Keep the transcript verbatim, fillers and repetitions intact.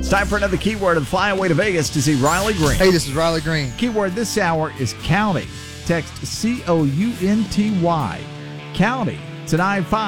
It's time for another keyword of Flyaway to Vegas to see Riley Green. Hey, this is Riley Green. Keyword this hour is county. Text C O U N T Y. County to nine five.